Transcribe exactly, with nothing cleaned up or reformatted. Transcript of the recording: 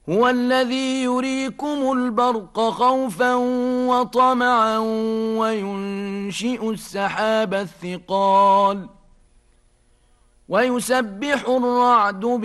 هو الذي يريكم البرق خوفا وطمعا وينشئ السحاب الثقال ويسبح الرعد